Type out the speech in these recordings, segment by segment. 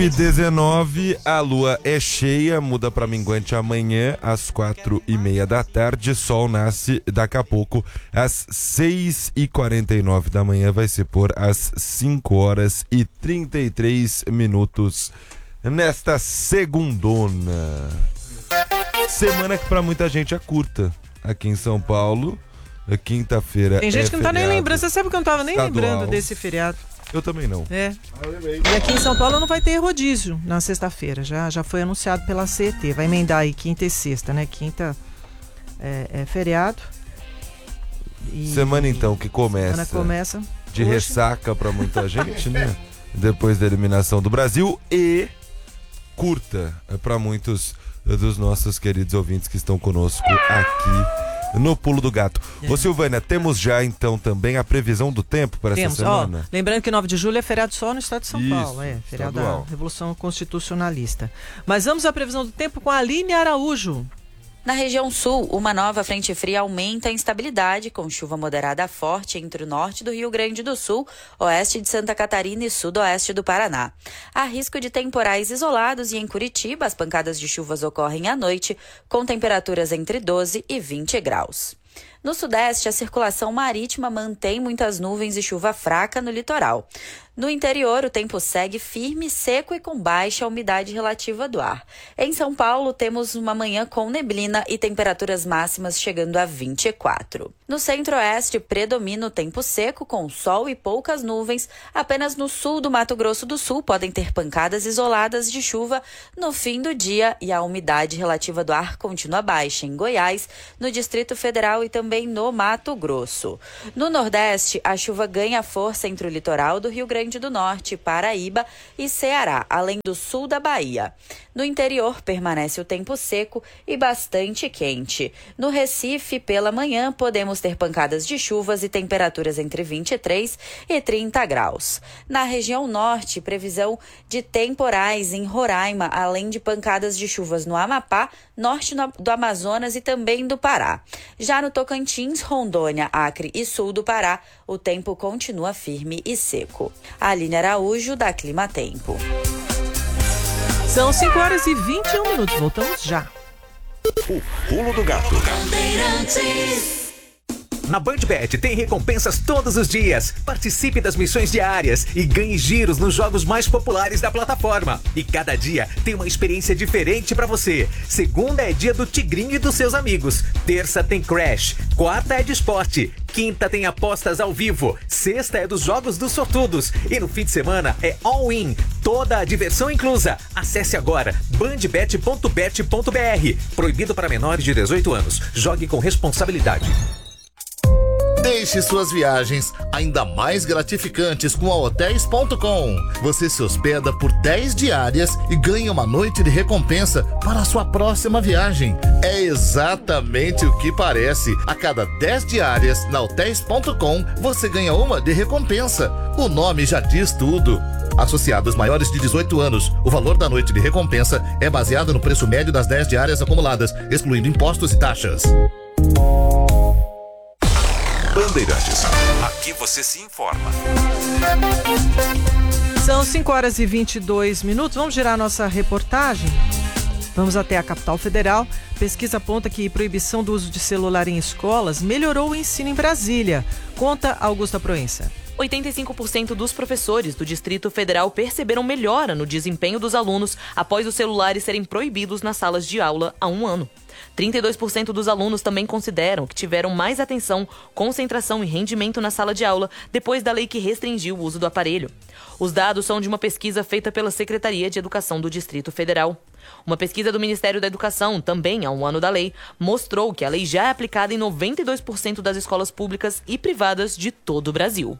19, a lua é cheia, muda para minguante amanhã às 4:30 da tarde, sol nasce daqui a pouco às 6:49 da manhã, vai se pôr às 5:33 nesta segundona. Semana que para muita gente é curta, aqui em São Paulo, quinta-feira tem gente que não tá nem lembrando, você sabe que eu não tava nem estadual. lembrando desse feriado. Eu também não. É. E aqui em São Paulo não vai ter rodízio na sexta-feira. Já foi anunciado pela CET. Vai emendar aí quinta e sexta, né? Quinta é feriado. Semana então que Semana começa de hoje. ressaca pra muita gente, né? Depois da eliminação do Brasil, e curta pra muitos dos nossos queridos ouvintes que estão conosco aqui no Pulo do Gato. Ô Silvânia, temos já então também a previsão do tempo para essa semana? Lembrando que 9 de julho é feriado só no estado de São Paulo, feriado estadual. da Revolução Constitucionalista. Mas vamos à previsão do tempo com a Aline Araújo. Na região sul, uma nova frente fria aumenta a instabilidade, com chuva moderada a forte entre o norte do Rio Grande do Sul, oeste de Santa Catarina e sudoeste do Paraná. Há risco de temporais isolados e em Curitiba as pancadas de chuvas ocorrem à noite, com temperaturas entre 12 e 20 graus. No sudeste, a circulação marítima mantém muitas nuvens e chuva fraca no litoral. No interior, o tempo segue firme, seco e com baixa umidade relativa do ar. Em São Paulo, temos uma manhã com neblina e temperaturas máximas chegando a 24. No centro-oeste, predomina o tempo seco, com sol e poucas nuvens. Apenas no sul do Mato Grosso do Sul podem ter pancadas isoladas de chuva no fim do dia e a umidade relativa do ar continua baixa em Goiás, no Distrito Federal e também no Mato Grosso. No Nordeste, a chuva ganha força entre o litoral do Rio Grande do Norte, Paraíba e Ceará, além do sul da Bahia. No interior, permanece o tempo seco e bastante quente. No Recife, pela manhã, podemos ter pancadas de chuvas e temperaturas entre 23 e 30 graus. Na região norte, previsão de temporais em Roraima, além de pancadas de chuvas no Amapá, norte do Amazonas e também do Pará. Já no Tocantins, Rondônia, Acre e sul do Pará, o tempo continua firme e seco. Aline Araújo, da Clima Tempo. São 5:21. Voltamos já. O Pulo do Gato. Na BandBet tem recompensas todos os dias. Participe das missões diárias e ganhe giros nos jogos mais populares da plataforma. E cada dia tem uma experiência diferente pra você. Segunda é dia do Tigrinho e dos seus amigos. Terça tem Crash. Quarta é de esporte. Quinta tem apostas ao vivo. Sexta é dos jogos dos sortudos. E no fim de semana é all-in. Toda a diversão inclusa. Acesse agora bandbet.bet.br. Proibido para menores de 18 anos. Jogue com responsabilidade. Deixe suas viagens ainda mais gratificantes com a Hotéis.com. Você se hospeda por 10 diárias e ganha uma noite de recompensa para a sua próxima viagem. É exatamente o que parece. A cada 10 diárias na Hotéis.com, você ganha uma de recompensa. O nome já diz tudo. Associados maiores de 18 anos, o valor da noite de recompensa é baseado no preço médio das 10 diárias acumuladas, excluindo impostos e taxas. Bandeirantes, aqui você se informa. São 5:22. Vamos girar nossa reportagem. Vamos até a capital federal. Pesquisa aponta que proibição do uso de celular em escolas melhorou o ensino em Brasília. Conta Augusta Proença. 85% dos professores do Distrito Federal perceberam melhora no desempenho dos alunos após os celulares serem proibidos nas salas de aula há um ano. 32% dos alunos também consideram que tiveram mais atenção, concentração e rendimento na sala de aula depois da lei que restringiu o uso do aparelho. Os dados são de uma pesquisa feita pela Secretaria de Educação do Distrito Federal. Uma pesquisa do Ministério da Educação, também há um ano da lei, mostrou que a lei já é aplicada em 92% das escolas públicas e privadas de todo o Brasil.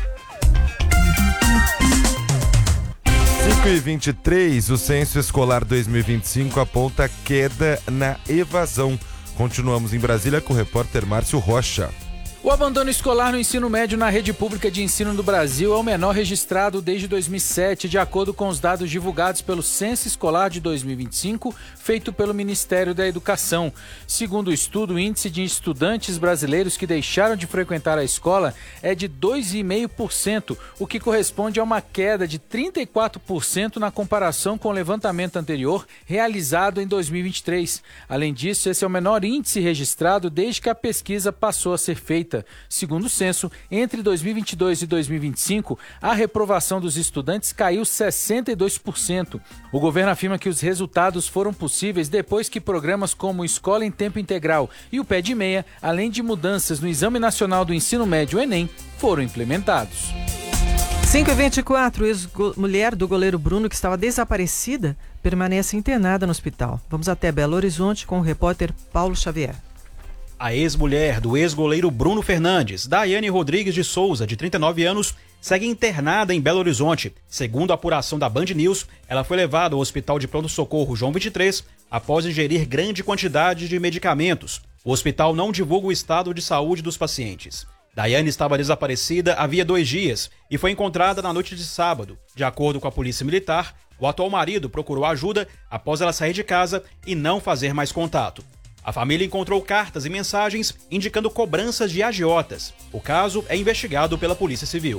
5:23, o Censo Escolar 2025 aponta queda na evasão. Continuamos em Brasília com o repórter Márcio Rocha. O abandono escolar no ensino médio na rede pública de ensino do Brasil é o menor registrado desde 2007, de acordo com os dados divulgados pelo Censo Escolar de 2025, feito pelo Ministério da Educação. Segundo o estudo, o índice de estudantes brasileiros que deixaram de frequentar a escola é de 2,5%, o que corresponde a uma queda de 34% na comparação com o levantamento anterior, realizado em 2023. Além disso, esse é o menor índice registrado desde que a pesquisa passou a ser feita. Segundo o censo, entre 2022 e 2025, a reprovação dos estudantes caiu 62%. O governo afirma que os resultados foram possíveis depois que programas como Escola em Tempo Integral e o Pé de Meia, além de mudanças no Exame Nacional do Ensino Médio, Enem, foram implementados. 5h24, ex-mulher do goleiro Bruno, que estava desaparecida, permanece internada no hospital. Vamos até Belo Horizonte com o repórter Paulo Xavier. A ex-mulher do ex-goleiro Bruno Fernandes, Daiane Rodrigues de Souza, de 39 anos, segue internada em Belo Horizonte. Segundo a apuração da Band News, ela foi levada ao Hospital de Pronto-Socorro João 23 após ingerir grande quantidade de medicamentos. O hospital não divulga o estado de saúde dos pacientes. Daiane estava desaparecida havia 2 dias e foi encontrada na noite de sábado. De acordo com a Polícia Militar, o atual marido procurou ajuda após ela sair de casa e não fazer mais contato. A família encontrou cartas e mensagens indicando cobranças de agiotas. O caso é investigado pela Polícia Civil.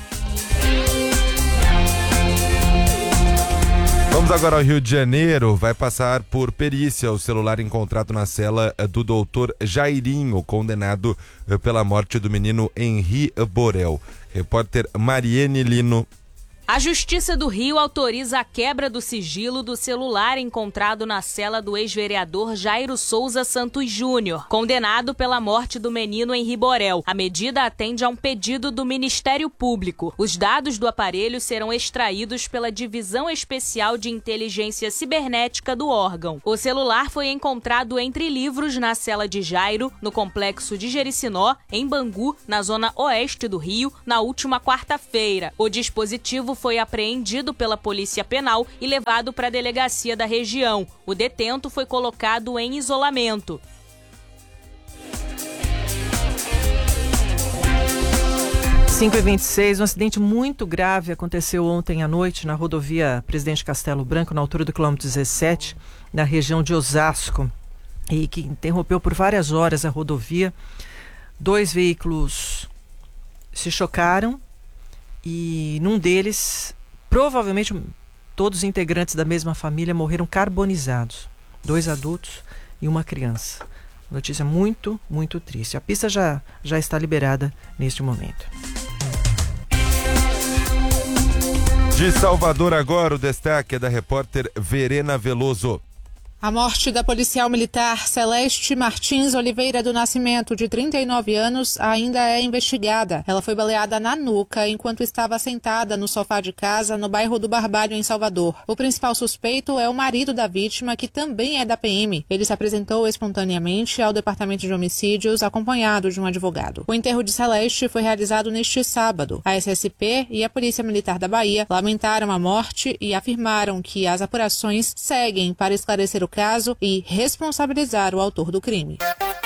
Vamos agora ao Rio de Janeiro. Vai passar por perícia o celular encontrado na cela do doutor Jairinho, condenado pela morte do menino Henri Borel. Repórter Mariene Lino. A Justiça do Rio autoriza a quebra do sigilo do celular encontrado na cela do ex-vereador Jairo Souza Santos Júnior, condenado pela morte do menino Henri Borel. A medida atende a um pedido do Ministério Público. Os dados do aparelho serão extraídos pela Divisão Especial de Inteligência Cibernética do órgão. O celular foi encontrado entre livros na cela de Jairo, no complexo de Jericinó, em Bangu, na zona oeste do Rio, na última quarta-feira. O dispositivo foi apreendido pela Polícia Penal e levado para a delegacia da região. O detento foi colocado em isolamento. Às 5h26, um acidente muito grave aconteceu ontem à noite na rodovia Presidente Castelo Branco, na altura do quilômetro 17, na região de Osasco, e que interrompeu por várias horas a rodovia. 2 veículos se chocaram e num deles, provavelmente todos os integrantes da mesma família morreram carbonizados. 2 adultos e uma criança. Notícia muito, muito triste. A pista já está liberada neste momento. De Salvador agora, o destaque é da repórter Verena Veloso. A morte da policial militar Celeste Martins Oliveira do Nascimento, de 39 anos, ainda é investigada. Ela foi baleada na nuca enquanto estava sentada no sofá de casa no bairro do Barbalho, em Salvador. O principal suspeito é o marido da vítima, que também é da PM. Ele se apresentou espontaneamente ao Departamento de Homicídios, acompanhado de um advogado. O enterro de Celeste foi realizado neste sábado. A SSP e a Polícia Militar da Bahia lamentaram a morte e afirmaram que as apurações seguem para esclarecer o caso e responsabilizar o autor do crime.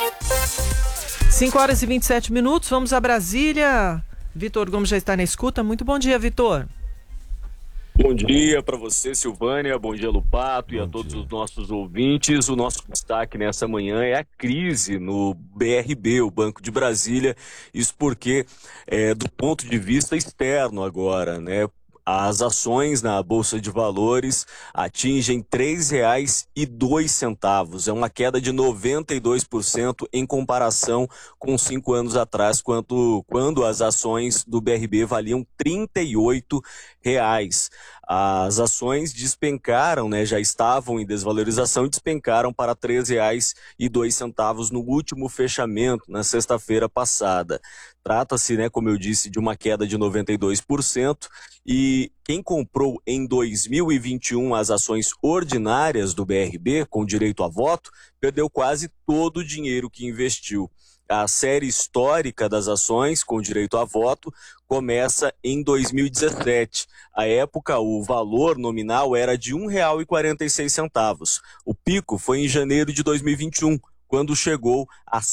5h27, vamos a Brasília. Vitor Gomes já está na escuta. Muito bom dia, Vitor. Bom dia para você, Silvânia, bom dia, Lupato, e a todos os nossos ouvintes. O nosso destaque nessa manhã é a crise no BRB, o Banco de Brasília. Isso porque, do ponto de vista externo agora, né? As ações na Bolsa de Valores atingem R$ 3,02. É uma queda de 92% em comparação com 5 anos atrás, quando as ações do BRB valiam R$ 38. As ações despencaram, né, já estavam em desvalorização e despencaram para R$ 3,02 no último fechamento, na sexta-feira passada. Trata-se, né, como eu disse, de uma queda de 92%, e quem comprou em 2021 as ações ordinárias do BRB, com direito a voto, perdeu quase todo o dinheiro que investiu. A série histórica das ações com direito a voto começa em 2017. À época, o valor nominal era de R$ 1,46. O pico foi em janeiro de 2021, quando chegou a R$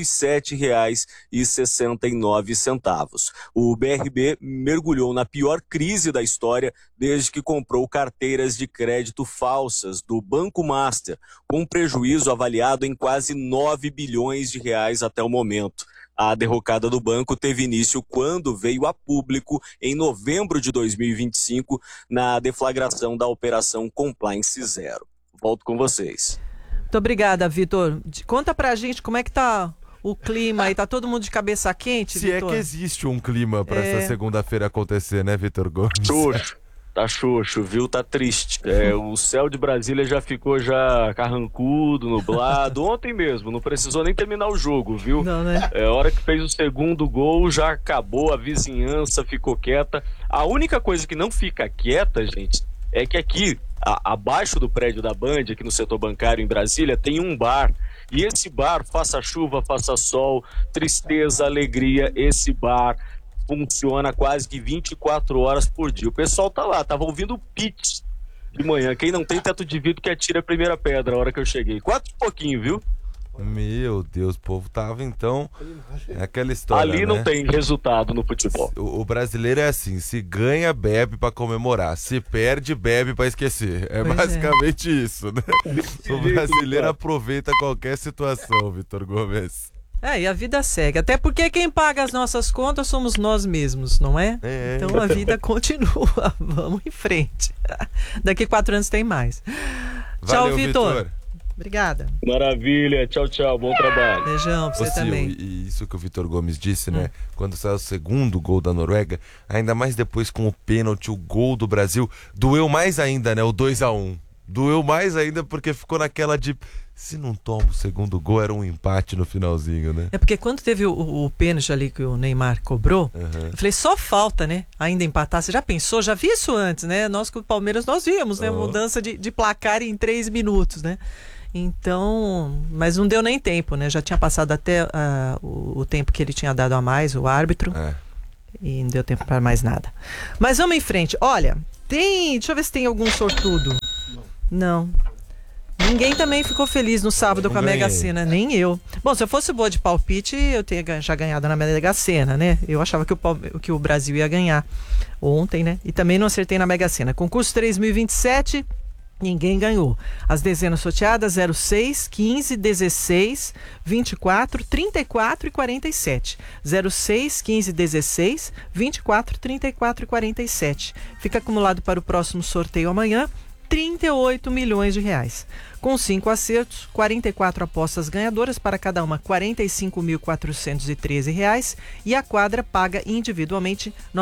107,69. O BRB mergulhou na pior crise da história desde que comprou carteiras de crédito falsas do Banco Master, com um prejuízo avaliado em quase R$ 9 bilhões até o momento. A derrocada do banco teve início quando veio a público, em novembro de 2025, na deflagração da Operação Compliance Zero. Volto com vocês. Muito obrigada, Vitor. Conta pra gente como é que tá o clima aí. Tá todo mundo de cabeça quente, Se Vitor? é que existe um clima pra essa segunda-feira acontecer, né, Vitor Gomes? Tá xoxo, viu? Tá triste. O céu de Brasília já ficou carrancudo, nublado. Ontem mesmo, não precisou nem terminar o jogo, viu? Não, né? A hora que fez o segundo gol, já acabou, a vizinhança ficou quieta. A única coisa que não fica quieta, gente, é que aqui, abaixo do prédio da Band, aqui no setor bancário em Brasília, tem um bar. E esse bar, faça chuva, faça sol, tristeza, alegria, esse bar funciona quase que 24 horas por dia. O pessoal tá lá, tava ouvindo o pitch de manhã. Quem não tem teto de vidro que atira a primeira pedra a hora que eu cheguei. 4 e pouquinho, viu? Meu Deus, o povo tava então... É aquela história, ali não né? tem resultado no futebol. O brasileiro é assim, se ganha, bebe pra comemorar. Se perde, bebe pra esquecer. É basicamente isso, né? O brasileiro aproveita qualquer situação, Vitor Gomes. E a vida segue. Até porque quem paga as nossas contas somos nós mesmos, não é? Então a vida continua. Vamos em frente. Daqui 4 anos tem mais. Valeu, tchau, Vitor. Obrigada. Maravilha. Tchau, tchau. Bom trabalho. Beijão pra você também. E isso que o Vitor Gomes disse, né? Quando saiu o segundo gol da Noruega, ainda mais depois com o pênalti, o gol do Brasil, doeu mais ainda, né? O 2-1. Doeu mais ainda porque ficou naquela de... Se não toma o segundo gol, era um empate no finalzinho, né? É porque quando teve o pênalti ali que o Neymar cobrou, eu falei, só falta, né? Ainda empatar. Você já pensou? Já vi isso antes, né? Nós com o Palmeiras, nós vimos, né? Mudança de placar em 3 minutos, né? Então, mas não deu nem tempo, né? Já tinha passado até o tempo que ele tinha dado a mais, o árbitro. E não deu tempo para mais nada. Mas vamos em frente. Olha, deixa eu ver se tem algum sortudo. Não. Ninguém também ficou feliz no sábado com a Mega Sena, nem eu. Bom, se eu fosse boa de palpite, eu teria já ganhado na Mega Sena, né? Eu achava que o Brasil ia ganhar ontem, né? E também não acertei na Mega Sena. Concurso 3027, ninguém ganhou. As dezenas sorteadas 06, 15, 16, 24, 34 e 47. 06, 15, 16, 24, 34 e 47. Fica acumulado para o próximo sorteio amanhã. 38 milhões de reais. Com 5 acertos, 44 apostas ganhadoras, para cada uma R$ 45.413 e a quadra paga individualmente R$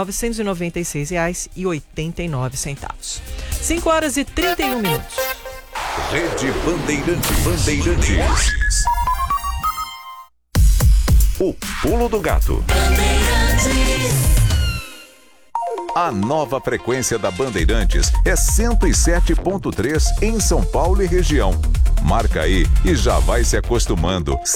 996,89. 5 horas e 31 minutos. Rede Bandeirantes. O Pulo do Gato. A nova frequência da Bandeirantes é 107.3 em São Paulo e região. Marca aí e já vai se acostumando.